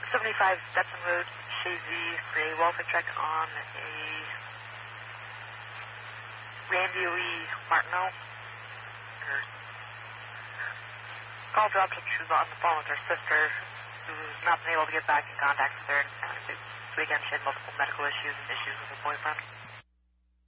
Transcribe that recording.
75 Stetson Road, Chazy, for a welfare check on a Randy Lee Martineau. Her call dropped and she was on the phone with her sister, who's not been able to get back in contact with her. And so again, she had multiple medical issues and issues with her boyfriend.